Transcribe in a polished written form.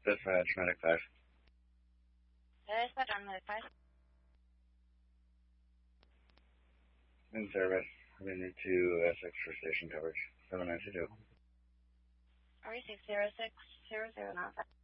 Dispatch, Medic 5. Dispatch on Medic 5. In service. Heading to Essex for station coverage. 7922. RE6060095.